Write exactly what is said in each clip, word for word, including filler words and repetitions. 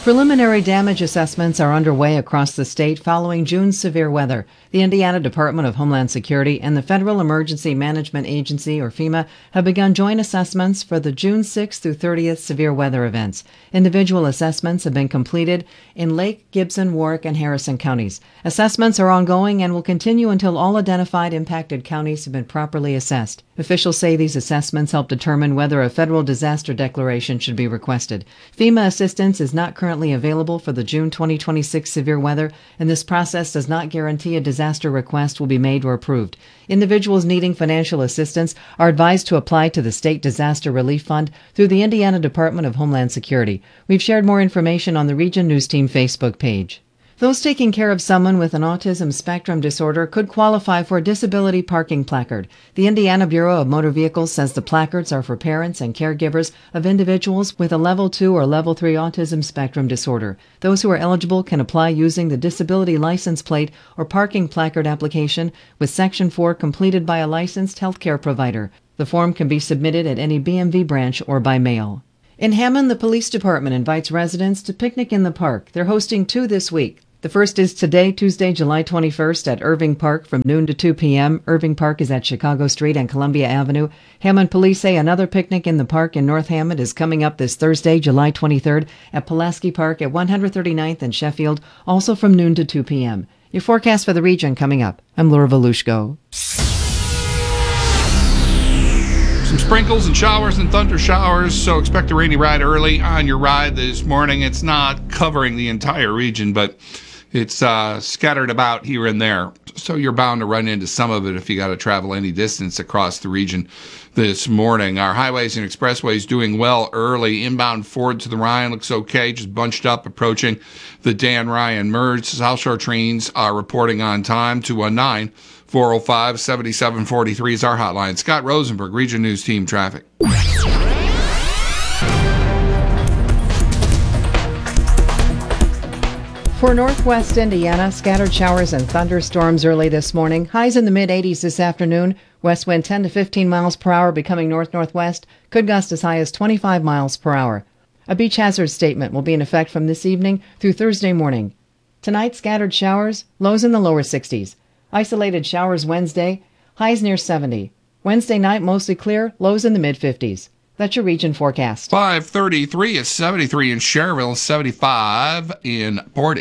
Preliminary damage assessments are underway across the state following June's severe weather. The Indiana Department of Homeland Security and the Federal Emergency Management Agency, or FEMA, have begun joint assessments for the June sixth through thirtieth severe weather events. Individual assessments have been completed in Lake, Gibson, Warwick, and Harrison counties. Assessments are ongoing and will continue until all identified impacted counties have been properly assessed. Officials say these assessments help determine whether a federal disaster declaration should be requested. FEMA assistance is not currently available for the June twenty twenty-six severe weather, and this process does not guarantee a disaster request will be made or approved. Individuals needing financial assistance are advised to apply to the State Disaster Relief Fund through the Indiana Department of Homeland Security. We've shared more information on the Region News Team Facebook page. Those taking care of someone with an autism spectrum disorder could qualify for a disability parking placard. The Indiana Bureau of Motor Vehicles says the placards are for parents and caregivers of individuals with a level two or level three autism spectrum disorder. Those who are eligible can apply using the disability license plate or parking placard application with Section four completed by a licensed healthcare provider. The form can be submitted at any B M V branch or by mail. In Hammond, the police department invites residents to picnic in the park. They're hosting two this week. The first is today, Tuesday, July twenty-first, at Irving Park from noon to two p.m. Irving Park is at Chicago Street and Columbia Avenue. Hammond police say another picnic in the park in North Hammond is coming up this Thursday, July twenty-third, at Pulaski Park at one thirty-ninth and Sheffield, also from noon to two p.m. Your forecast for the region coming up. I'm Laura Volushko. Some sprinkles and showers and thunder showers, so expect a rainy ride early on your ride this morning. It's not covering the entire region, but it's uh, scattered about here and there, so you're bound to run into some of it if you got to travel any distance across the region this morning. Our highways and expressways doing well early. Inbound Ford to the Ryan looks okay, just bunched up approaching the Dan Ryan merge. South Shore trains are reporting on time. two one nine, four oh five, seven seven four three is our hotline. Scott Rosenberg, Region News Team Traffic. For northwest Indiana, scattered showers and thunderstorms early this morning. Highs in the mid-eighties this afternoon. West wind ten to fifteen miles per hour becoming north-northwest. Could gust as high as twenty-five miles per hour. A beach hazard statement will be in effect from this evening through Thursday morning. Tonight, scattered showers, lows in the lower sixties. Isolated showers Wednesday, highs near seventy. Wednesday night, mostly clear, lows in the mid-fifties. That's your region forecast. five thirty-three is seventy-three in Cherville, seventy-five in Portage.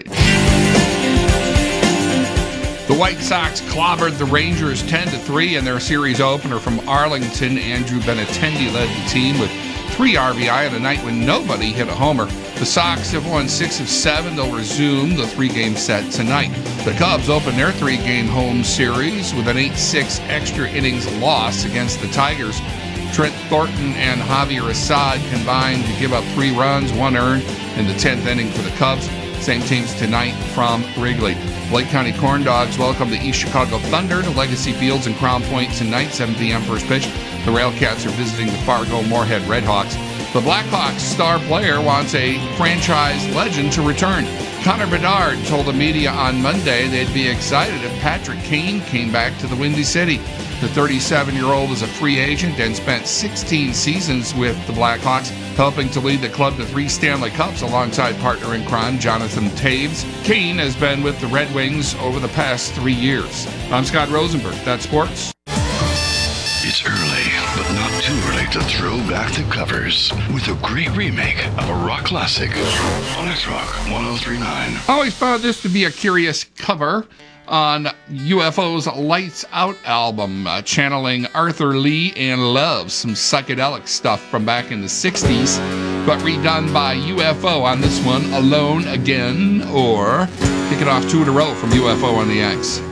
The White Sox clobbered the Rangers ten to three in their series opener from Arlington. Andrew Benintendi led the team with three R B I on a night when nobody hit a homer. The Sox have won six of seven. They'll resume the three-game set tonight. The Cubs open their three-game home series with an eight six extra innings loss against the Tigers. Trent Thornton and Javier Assad combined to give up three runs, one earned in the tenth inning for the Cubs. Same teams tonight from Wrigley. Lake County Corn Dogs welcome the East Chicago Thunder to Legacy Fields in Crown Point tonight, seven p.m. first pitch. The Railcats are visiting the Fargo Moorhead Redhawks. The Blackhawks star player wants a franchise legend to return. Connor Bedard told the media on Monday they'd be excited if Patrick Kane came back to the Windy City. The thirty-seven-year-old is a free agent and spent sixteen seasons with the Blackhawks, helping to lead the club to three Stanley Cups alongside partner in crime Jonathan Taves. Kane has been with the Red Wings over the past three years. I'm Scott Rosenberg. That's sports. It's early, but not too early to throw back the covers with a great remake of a rock classic on X-Rock one oh three point nine. I always found this to be a curious cover on U F O's Lights Out album, uh, channeling Arthur Lee and Love, some psychedelic stuff from back in the sixties, but redone by U F O on this one, Alone Again, or kick it off two in a row from U F O on the X.